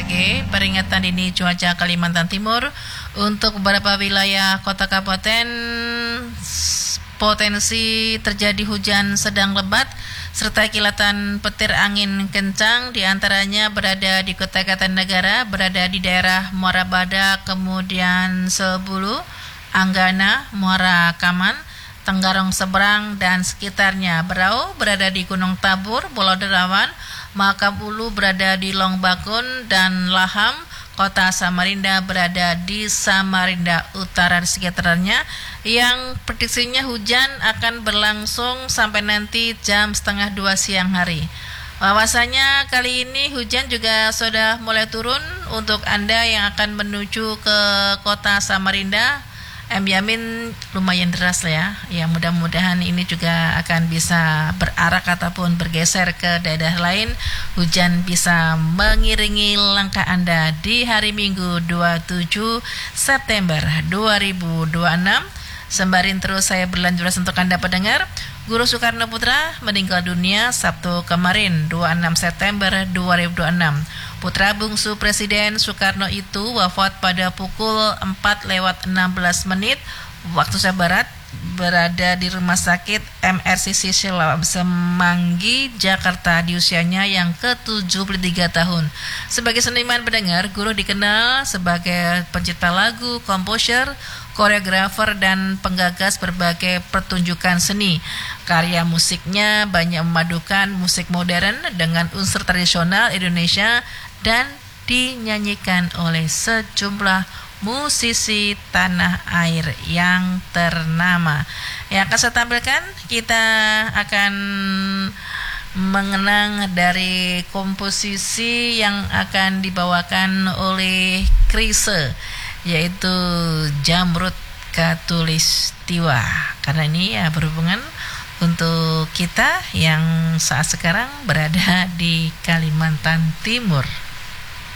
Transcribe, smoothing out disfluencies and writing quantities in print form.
BMKG, peringatan dini cuaca Kalimantan Timur untuk beberapa wilayah kota kabupaten potensi terjadi hujan sedang lebat serta kilatan petir angin kencang, diantaranya berada di Kota Kartanegara, berada di daerah Muara Badak, kemudian Sebulu, Anggana, Muara Kaman, Tenggarong Seberang dan sekitarnya. Berau berada di Gunung Tabur, Pulau Derawan, Makabulu berada di Longbakun dan Laham. Kota Samarinda berada di Samarinda Utara dan sekitarnya, yang prediksinya hujan akan berlangsung sampai nanti jam 1:30 siang hari. Bahwasanya kali ini hujan juga sudah mulai turun untuk Anda yang akan menuju ke kota Samarinda. Yamin lumayan deras lah ya. Ya, mudah-mudahan ini juga akan bisa berarak ataupun bergeser ke daerah lain. Hujan bisa mengiringi langkah Anda di hari Minggu 27 September 2026. Sembari terus saya berlanjut untuk Anda pendengar, Guru Soekarno Putra meninggal dunia Sabtu kemarin 26 September 2026. Putra bungsu Presiden Soekarno itu wafat pada pukul 4:16 waktu Indonesia Barat, berada di Rumah Sakit MRCC Semanggi, Jakarta di usianya yang ke-73 tahun. Sebagai seniman pendengar, Guru dikenal sebagai pencipta lagu, komposer, koreografer dan penggagas berbagai pertunjukan seni. Karya musiknya banyak memadukan musik modern dengan unsur tradisional Indonesia dan dinyanyikan oleh sejumlah musisi tanah air yang ternama. Yang akan saya tampilkan, kita akan mengenang dari komposisi yang akan dibawakan oleh Chrisye, yaitu Jamrud Khatulistiwa. Karena ini ya berhubungan untuk kita yang saat sekarang berada di Kalimantan Timur.